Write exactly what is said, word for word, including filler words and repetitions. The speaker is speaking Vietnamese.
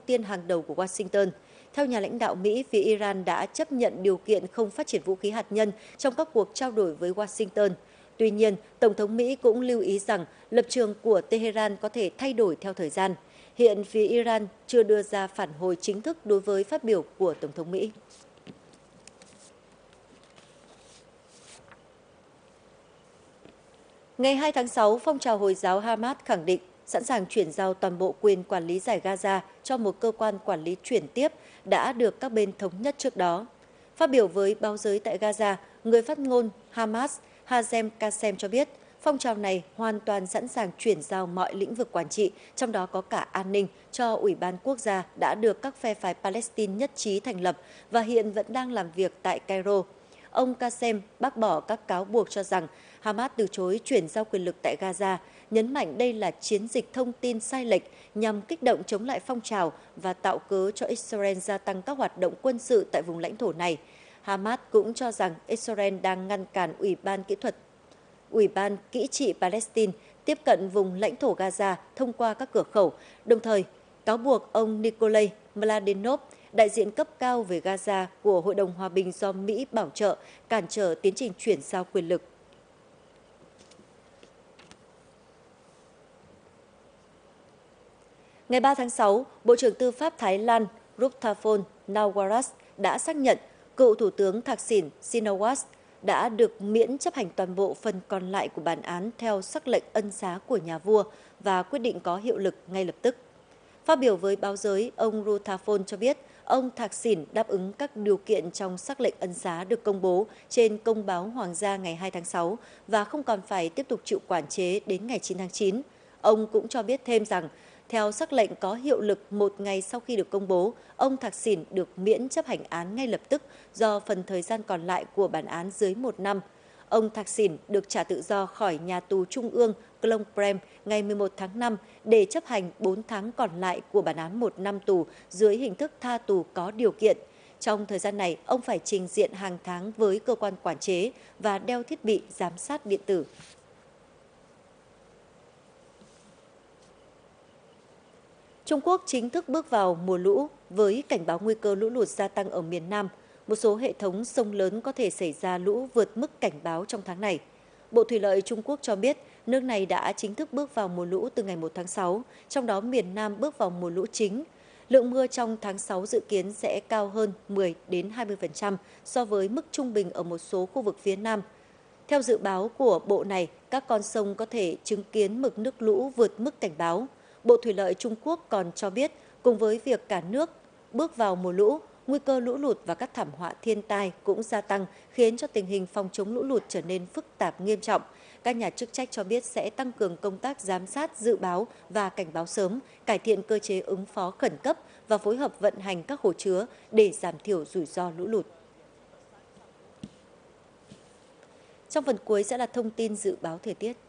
tiên hàng đầu của Washington. Theo nhà lãnh đạo Mỹ, phía Iran đã chấp nhận điều kiện không phát triển vũ khí hạt nhân trong các cuộc trao đổi với Washington. Tuy nhiên, Tổng thống Mỹ cũng lưu ý rằng lập trường của Tehran có thể thay đổi theo thời gian. Hiện phía Iran chưa đưa ra phản hồi chính thức đối với phát biểu của Tổng thống Mỹ. Ngày hai tháng sáu, phong trào Hồi giáo Hamas khẳng định sẵn sàng chuyển giao toàn bộ quyền quản lý Dải Gaza cho một cơ quan quản lý chuyển tiếp đã được các bên thống nhất trước đó. Phát biểu với báo giới tại Gaza, người phát ngôn Hamas Hazem Qassem cho biết phong trào này hoàn toàn sẵn sàng chuyển giao mọi lĩnh vực quản trị, trong đó có cả an ninh, cho Ủy ban Quốc gia đã được các phe phái Palestine nhất trí thành lập và hiện vẫn đang làm việc tại Cairo. Ông Qassem bác bỏ các cáo buộc cho rằng Hamas từ chối chuyển giao quyền lực tại Gaza, nhấn mạnh đây là chiến dịch thông tin sai lệch nhằm kích động chống lại phong trào và tạo cớ cho Israel gia tăng các hoạt động quân sự tại vùng lãnh thổ này. Hamas cũng cho rằng Israel đang ngăn cản Ủy ban kỹ thuật Ủy ban Kỹ trị Palestine tiếp cận vùng lãnh thổ Gaza thông qua các cửa khẩu, đồng thời cáo buộc ông Nikolai Mladenov, đại diện cấp cao về Gaza của Hội đồng Hòa bình do Mỹ bảo trợ, cản trở tiến trình chuyển giao quyền lực. Ngày ba tháng sáu, Bộ trưởng Tư pháp Thái Lan Rukthaphon Nawaras đã xác nhận cựu Thủ tướng Thaksin Shinawatra đã được miễn chấp hành toàn bộ phần còn lại của bản án theo sắc lệnh ân xá của nhà vua và quyết định có hiệu lực ngay lập tức. Phát biểu với báo giới, ông Rukthaphon cho biết ông Thaksin đáp ứng các điều kiện trong sắc lệnh ân xá được công bố trên công báo Hoàng gia ngày hai tháng sáu và không còn phải tiếp tục chịu quản chế đến ngày chín tháng chín. Ông cũng cho biết thêm rằng theo sắc lệnh có hiệu lực một ngày sau khi được công bố, ông Thaksin được miễn chấp hành án ngay lập tức do phần thời gian còn lại của bản án dưới một năm. Ông Thaksin được trả tự do khỏi nhà tù trung ương Phnom Penh ngày mười một tháng năm để chấp hành bốn tháng còn lại của bản án một năm tù dưới hình thức tha tù có điều kiện. Trong thời gian này, ông phải trình diện hàng tháng với cơ quan quản chế và đeo thiết bị giám sát điện tử. Trung Quốc chính thức bước vào mùa lũ với cảnh báo nguy cơ lũ lụt gia tăng ở miền Nam. Một số hệ thống sông lớn có thể xảy ra lũ vượt mức cảnh báo trong tháng này. Bộ Thủy lợi Trung Quốc cho biết nước này đã chính thức bước vào mùa lũ từ ngày một tháng sáu, trong đó miền Nam bước vào mùa lũ chính. Lượng mưa trong tháng sáu dự kiến sẽ cao hơn mười đến hai mươi phần trăm so với mức trung bình ở một số khu vực phía Nam. Theo dự báo của bộ này, các con sông có thể chứng kiến mực nước lũ vượt mức cảnh báo. Bộ Thủy lợi Trung Quốc còn cho biết, cùng với việc cả nước bước vào mùa lũ, nguy cơ lũ lụt và các thảm họa thiên tai cũng gia tăng, khiến cho tình hình phòng chống lũ lụt trở nên phức tạp nghiêm trọng. Các nhà chức trách cho biết sẽ tăng cường công tác giám sát, dự báo và cảnh báo sớm, cải thiện cơ chế ứng phó khẩn cấp và phối hợp vận hành các hồ chứa để giảm thiểu rủi ro lũ lụt. Trong phần cuối sẽ là thông tin dự báo thời tiết.